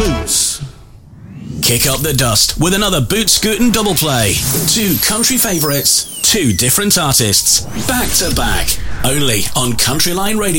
Boots. Kick up the dust with another Boot Scootin' double play. Two country favourites, two different artists, back to back, only on Country Line Radio.